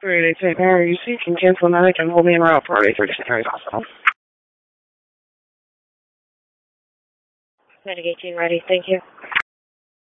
Great, St. Mary's. You can cancel medic and hold me en route for a 30 St. Mary's Hospital. Medic 18 ready, thank you.